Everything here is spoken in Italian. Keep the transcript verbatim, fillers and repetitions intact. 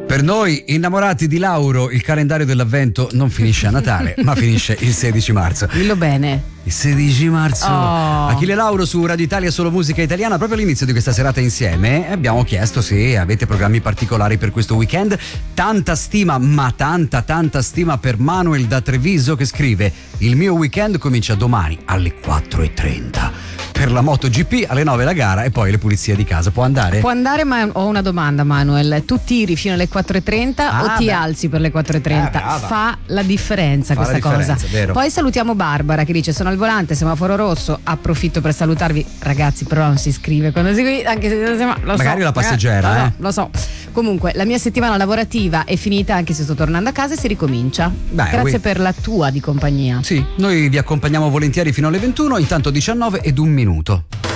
Per noi innamorati di Lauro il calendario dell'avvento non finisce a Natale, ma finisce il sedici marzo. Dillo bene. Il sedici marzo. Oh. Achille Lauro su Radio Italia Solo Musica Italiana. Proprio all'inizio di questa serata insieme abbiamo chiesto se avete programmi particolari per questo weekend. Tanta stima, ma tanta tanta stima per Manuel da Treviso, che scrive: il mio weekend comincia domani alle quattro e trenta. Per la MotoGP alle nove la gara e poi le pulizie di casa. Può andare? Può andare, ma ho una domanda, Manuel. Tu tiri fino alle quattro e trenta Ah, o ti beh. alzi per le quattro e trenta? Eh, Fa la differenza Fa la questa differenza, cosa. vero. Poi salutiamo Barbara che dice: sono al volante, semaforo rosso, approfitto per salutarvi. Ragazzi, però non si scrive quando si guida, anche se lo Magari so, la passeggera, eh, eh. Lo so. Comunque, la mia settimana lavorativa è finita, anche se sto tornando a casa, e si ricomincia. Beh, Grazie oui. per la tua di compagnia. Sì, noi vi accompagniamo volentieri fino alle ventuno, intanto diciannove ed un minuto.